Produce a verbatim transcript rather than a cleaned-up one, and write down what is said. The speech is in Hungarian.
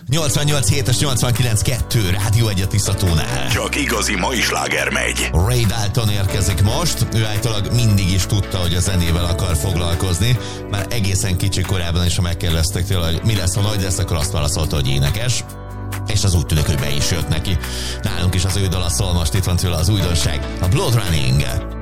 nyolcvannyolc hétes nyolcvankilenc kettő Rádió egy a Tiszatónál. Csak igazi mai sláger megy. Ray Dalton érkezik most. Ő általában mindig is tudta, hogy a zenével akar foglalkozni. Már egészen kicsi korában is, ha megkérdeztek tőle, hogy mi lesz, ha nagy lesz, akkor azt válaszolta, hogy énekes. És az úgy tűnik, hogy be is jött neki. Nálunk is az ő dala szól, most itt van tőle az újdonság, a Blood Running.